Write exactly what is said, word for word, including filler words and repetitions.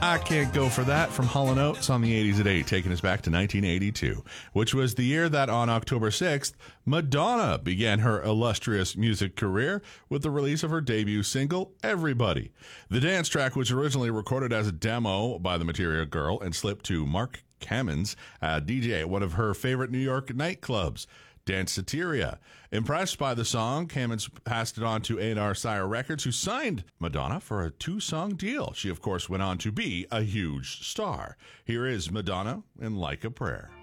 I Can't Go For That from Hall and Oates on the eighties at eight, taking us back to nineteen eighty-two, which was the year that on October sixth, Madonna began her illustrious music career with the release of her debut single, Everybody. The dance track was originally recorded as a demo by the Material Girl and slipped to Mark Cammons, a D J at one of her favorite New York nightclubs, Danceteria. Impressed by the song, Cammons passed it on to A and R Sire Records, who signed Madonna for a two-song deal. She, of course, went on to be a huge star. Here is Madonna in Like a Prayer.